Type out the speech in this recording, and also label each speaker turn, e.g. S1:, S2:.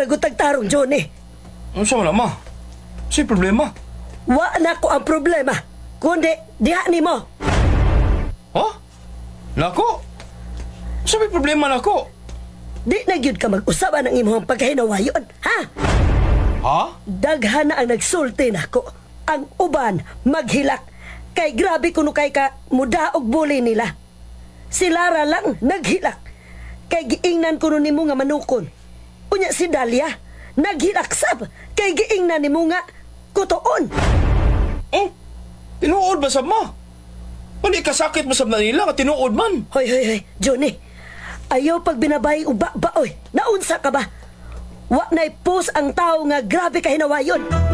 S1: ragutag tarong, Johnny.
S2: Ano sa ma? Sa'y problema?
S1: Wa na ko ang problema, kundi diha ni mo.
S2: Ha? Nako? Sa'y problema nako?
S1: Di na gyud ka mag-usaban ng imong pagkahinawayon, ha?
S2: Ha?
S1: Daghan na ang nagsulti nako. Ang uban maghilak. Kay grabe kuno kay ka mudaog buli nila. Si Lara lang naghilak. Kay giingnan kuno nimo nga manukon. Unya si Dalia naghilak sab. Kay giingnan nimo nga kutoon.
S2: Oh, tinuod ba sab ma? Hindi kasakit mo sab na nila nga tinuod man.
S1: Hoy, Johnny. Ayaw pag binabay uba ba, oy. Naunsa ka ba? Wa na'y pus ang tao nga grabe ka hinawayon.